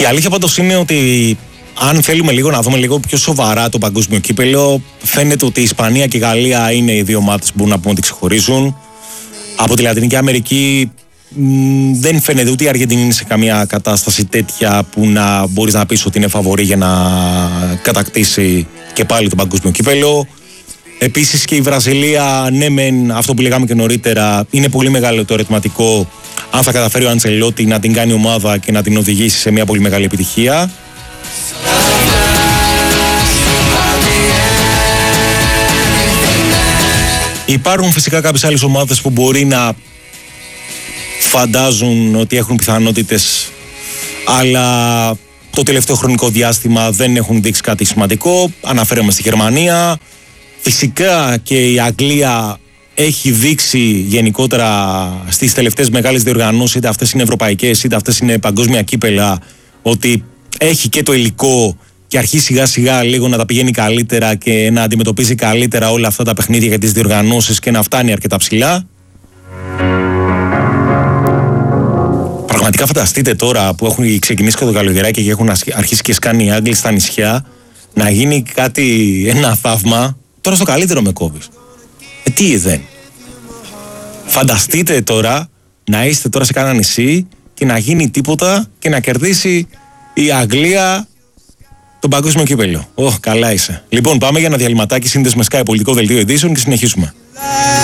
Η αλήθεια πάντως είναι ότι αν θέλουμε λίγο να δούμε λίγο πιο σοβαρά το παγκόσμιο κύπελλο, φαίνεται ότι η Ισπανία και η Γαλλία είναι οι δύο ομάδες που μπορούν να πούμε ότι ξεχωρίζουν. Από τη Λατινική Αμερική δεν φαίνεται ούτε η Αργεντινή είναι σε καμία κατάσταση τέτοια που να μπορείς να πεις ότι είναι φαβορί για να κατακτήσει και πάλι το παγκόσμιο κύπελλο. Επίσης και η Βραζιλία, ναι μεν, αυτό που λέγαμε και νωρίτερα, είναι πολύ μεγάλο το ερωτηματικό αν θα καταφέρει ο Αντσελότη να την κάνει ομάδα και να την οδηγήσει σε μια πολύ μεγάλη επιτυχία. Υπάρχουν φυσικά κάποιες άλλες ομάδες που μπορεί να φαντάζουν ότι έχουν πιθανότητες, αλλά το τελευταίο χρονικό διάστημα δεν έχουν δείξει κάτι σημαντικό. Αναφέρομαι στη Γερμανία. Φυσικά και η Αγγλία έχει δείξει γενικότερα στις τελευταίες μεγάλες διοργανώσεις, είτε αυτές είναι ευρωπαϊκές είτε αυτές είναι παγκόσμια κύπελα, ότι έχει και το υλικό και αρχίζει σιγά σιγά λίγο να τα πηγαίνει καλύτερα και να αντιμετωπίζει καλύτερα όλα αυτά τα παιχνίδια για τις διοργανώσεις και να φτάνει αρκετά ψηλά. Πραγματικά φανταστείτε τώρα που έχουν ξεκινήσει και το καλοκαιράκι και έχουν αρχίσει και σκάνει οι Άγγλοι στα νησιά, να γίνει κάτι, ένα θαύμα. Τώρα στο καλύτερο με κόβεις. Τι δεν. Φανταστείτε τώρα να είστε τώρα σε κάνα νησί και να γίνει τίποτα και να κερδίσει η Αγγλία τον παγκόσμιο κύπελλο. Καλά είσαι. Λοιπόν, πάμε για ένα διαλυματάκι, σύνδεση με Sky Πολιτικό Δελτίο Ειδήσεων και συνεχίσουμε.